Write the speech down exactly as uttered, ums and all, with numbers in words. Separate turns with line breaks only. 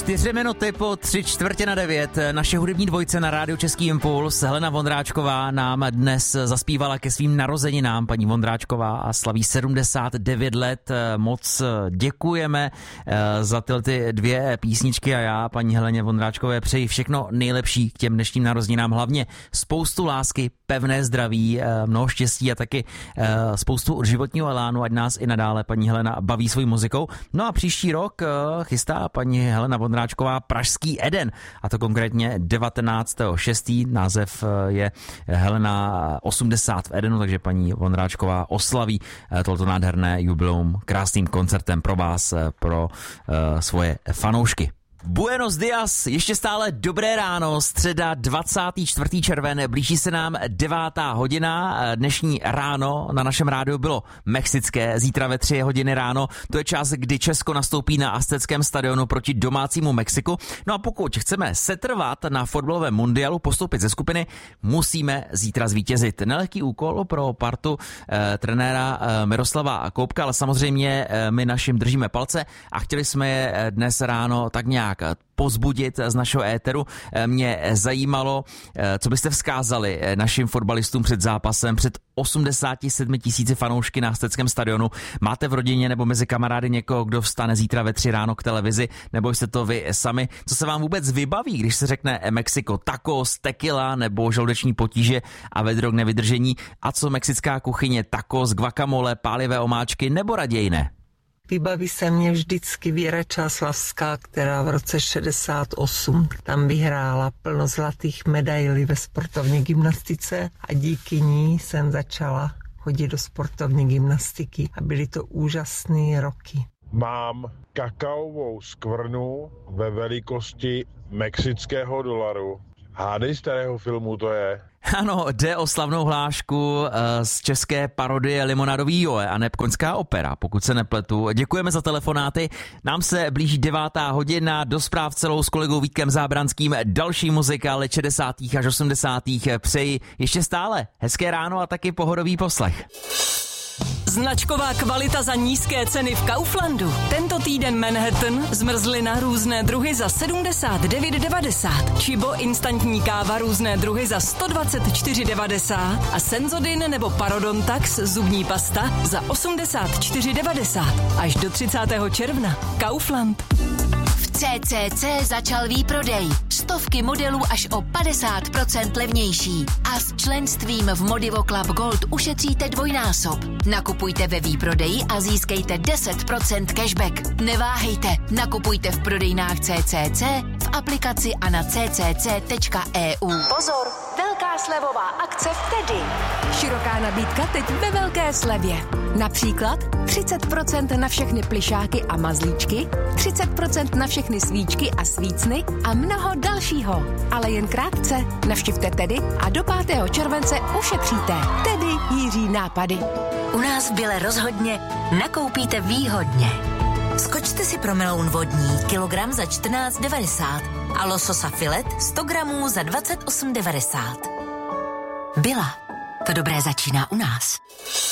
Čtyři minuty po tři čtvrtě na devět. Naše hudební dvojce na rádiu Český impuls. Helena Vondráčková nám dnes zaspívala ke svým narozeninám. Paní Vondráčková a slaví sedmdesát devět let. Moc děkujeme za tyhle ty dvě písničky a já paní Heleně Vondráčkové přeji všechno nejlepší k těm dnešním narozeninám. Hlavně spoustu lásky, pevné zdraví, mnoho štěstí a taky spoustu životního elánu, ať nás i nadále paní Helena baví svou muzikou. No a příští rok chystá paní Helena Vondráčková Pražský Eden, a to konkrétně devatenáctého šestého Název je Helena osmdesát v Edenu, takže paní Vondráčková oslaví toto nádherné jubileum krásným koncertem pro vás, pro uh, svoje fanoušky. Buenos dias, ještě stále dobré ráno, středa dvacátého čtvrtého června, blíží se nám devátá hodina, dnešní ráno na našem rádiu bylo mexické, zítra ve tři hodiny ráno, to je čas, kdy Česko nastoupí na Azteckém stadionu proti domácímu Mexiku, no a pokud chceme setrvat na fotbalovém mundialu, postoupit ze skupiny, musíme zítra zvítězit. Nelehký úkol pro partu eh, trenéra eh, Miroslava Koubka, ale samozřejmě eh, my našim držíme palce a chtěli jsme je dnes ráno tak nějak pozbudit z našeho éteru. Mě zajímalo, co byste vzkázali našim fotbalistům před zápasem, před osmdesáti sedmi tisíci fanoušky na Azteckém stadionu. Máte v rodině nebo mezi kamarády někoho, kdo vstane zítra ve tři ráno k televizi, nebo jste to vy sami? Co se vám vůbec vybaví, když se řekne Mexiko? Tacos, tequila nebo žaludeční potíže a vedro k nevydržení? A co mexická kuchyně? Tacos, guacamole, pálivé omáčky nebo raději ne?
Vybaví se mě vždycky Věra Čáslavská, která v roce šedesát osm tam vyhrála plno zlatých medailí ve sportovní gymnastice a díky ní jsem začala chodit do sportovní gymnastiky a byly to úžasné roky.
Mám kakaovou skvrnu ve velikosti mexického dolaru. Hádej, z kterého filmu to je?
Ano, jde o slavnou hlášku z české parodie Limonádový Joe a neb Koňská opera, pokud se nepletu. Děkujeme za telefonáty, nám se blíží devátá hodina, do zpráv celou s kolegou Vítkem Zábranským, další muzika let šedesátých až osmdesátých Přeji ještě stále hezké ráno a taky pohodový poslech.
Značková kvalita za nízké ceny v Kauflandu. Tento týden Manhattan, zmrzlina různé druhy za sedmdesát devět devadesát. Chibo instantní káva různé druhy za sto dvacet čtyři devadesát. A Senzodin nebo Parodontax zubní pasta za osmdesát čtyři devadesát. Až do třicátého června. Kaufland.
V C C C začal výprodej. Stovky modelů až o padesát procent levnější. A s členstvím v Modivo Club Gold ušetříte dvojnásob. Nakupujte ve výprodeji a získejte deset procent cashback. Neváhejte, nakupujte v prodejnách C C C, v aplikaci a na c c c tečka e u.
Pozor, velká slevová akce v Tedy. Široká nabídka teď ve velké slevě. Například třicet procent na všechny plišáky a mazlíčky, třicet procent na všechny svíčky a svícny a mnoho dalšího. Ale jen krátce. Navštivte Tedy a do pátého července ušetříte. Tedy Jiří nápady.
U nás v Bile rozhodně nakoupíte výhodně. Skočte si pro meloun vodní, kilogram za čtrnáct devadesát a lososa filet sto gramů za dvacet osm devadesát. Bila. To dobré začíná u nás.